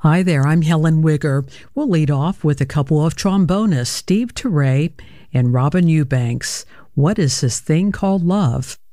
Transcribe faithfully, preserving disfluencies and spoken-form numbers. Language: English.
Hi there, I'm Helen Wigger. We'll lead off with a couple of trombonists, Steve Turre and Robin Eubanks. What is this thing called love?